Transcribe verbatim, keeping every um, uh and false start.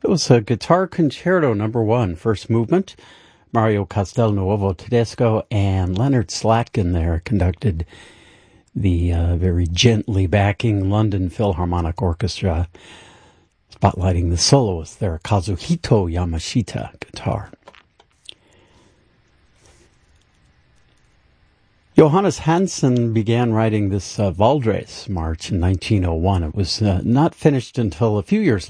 It was a Guitar Concerto number one, first movement. Mario Castelnuovo Tedesco and Leonard Slatkin there conducted the uh, very gently backing London Philharmonic Orchestra, spotlighting the soloist there, Kazuhito Yamashita, guitar. Johannes Hansen began writing this uh, Valdres March in nineteen oh one. It was uh, not finished until a few years